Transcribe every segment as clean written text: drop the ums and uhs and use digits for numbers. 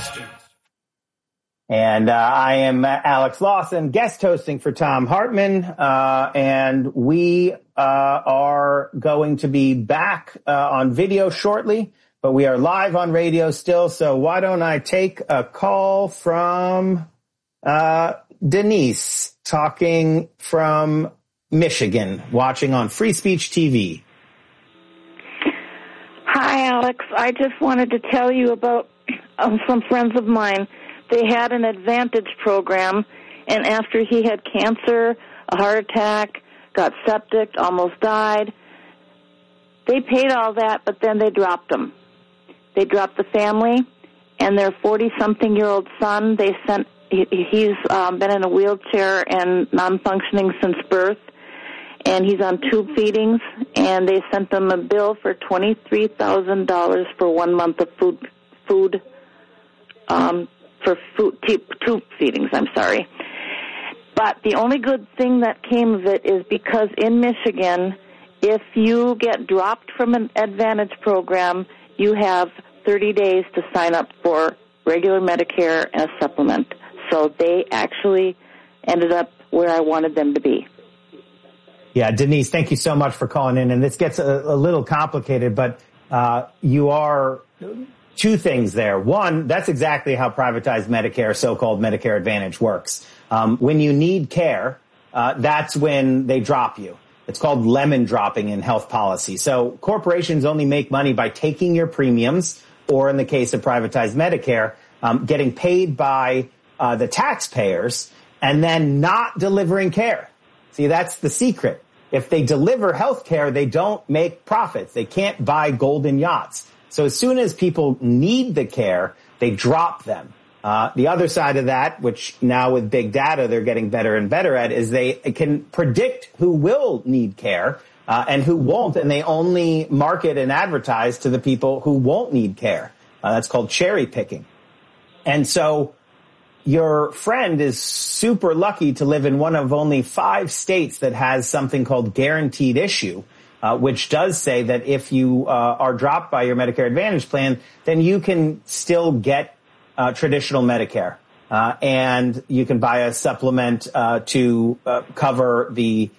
And I am Alex Lawson, guest hosting for Thom Hartmann, and we are going to be back on video shortly, but we are live on radio still, so why don't I take a call from Denise, talking from Michigan, watching on Free Speech TV. Hi, Alex. I just wanted to tell you about some friends of mine. They had an Advantage program, and after he had cancer, a heart attack, got septic, almost died, they paid all that, but then they dropped him. They dropped the family, and their 40-something-year-old son, he's been in a wheelchair and non-functioning since birth, and he's on tube feedings, and they sent them a bill for $23,000 for 1 month of food tube feedings, But the only good thing that came of it is because in Michigan, if you get dropped from an Advantage program, you have 30 days to sign up for regular Medicare and a supplement. So they actually ended up where I wanted them to be. Yeah, Denise, thank you so much for calling in. And this gets a little complicated, but you are... two things there. One, that's exactly how privatized Medicare, so-called Medicare Advantage, works. When you need care, that's when they drop you. It's called lemon dropping in health policy. So corporations only make money by taking your premiums, or in the case of privatized Medicare, getting paid by the taxpayers and then not delivering care. See, that's the secret. If they deliver health care, they don't make profits. They can't buy golden yachts. So as soon as people need the care, they drop them. The other side of that, which now with big data they're getting better and better at, is they can predict who will need care and who won't, and they only market and advertise to the people who won't need care. That's called cherry picking. And so your friend is super lucky to live in one of only 5 states that has something called guaranteed issue. Which does say that if you are dropped by your Medicare Advantage plan, then you can still get traditional Medicare. And you can buy a supplement to cover the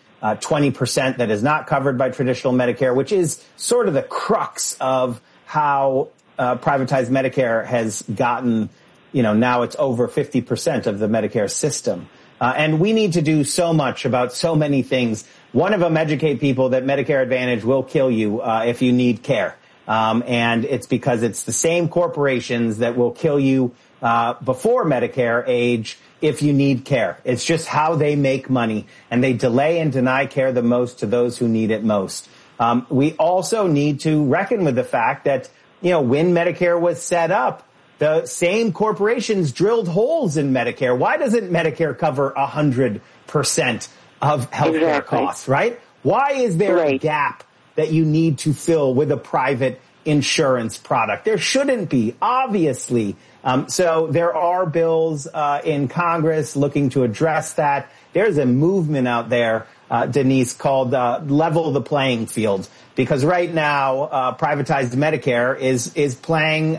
20% that is not covered by traditional Medicare, which is sort of the crux of how privatized Medicare has gotten, now it's over 50% of the Medicare system. And we need to do so much about so many things. One of them, educate people that Medicare Advantage will kill you if you need care. And it's because it's the same corporations that will kill you before Medicare age if you need care. It's just how they make money, and they delay and deny care the most to those who need it most. We also need to reckon with the fact that, when Medicare was set up, the same corporations drilled holes in Medicare. Why doesn't Medicare cover 100% of healthcare costs, right? Why is there a gap that you need to fill with a private insurance product? There shouldn't be, obviously. So there are bills in Congress looking to address that. There's a movement out there, Denise, called Level the Playing Field. Because right now, privatized Medicare is playing,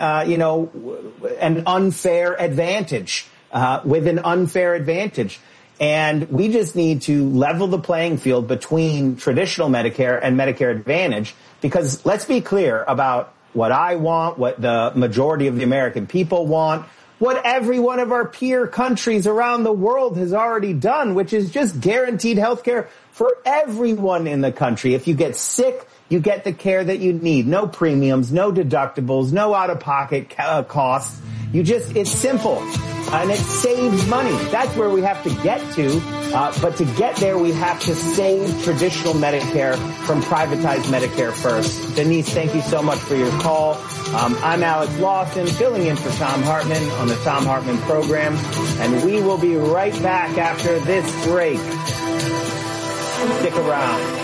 an unfair advantage, with an unfair advantage. And we just need to level the playing field between traditional Medicare and Medicare Advantage, because let's be clear about what I want, what the majority of the American people want, what every one of our peer countries around the world has already done, which is just guaranteed health care for everyone in the country. If you get sick, you get the care that you need. No premiums, no deductibles, no out-of-pocket costs. It's simple, and it saves money. That's where we have to get to. But to get there, we have to save traditional Medicare from privatized Medicare first. Denise, thank you so much for your call. I'm Alex Lawson, filling in for Thom Hartmann on the Thom Hartmann program, and we will be right back after this break. Stick around.